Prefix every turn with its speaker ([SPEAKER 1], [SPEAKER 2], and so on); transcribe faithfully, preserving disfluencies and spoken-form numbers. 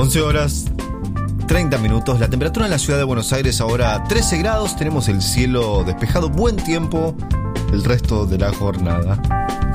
[SPEAKER 1] once horas treinta minutos. La temperatura en la ciudad de Buenos Aires ahora trece grados. Tenemos el cielo despejado, buen tiempo el resto de la jornada.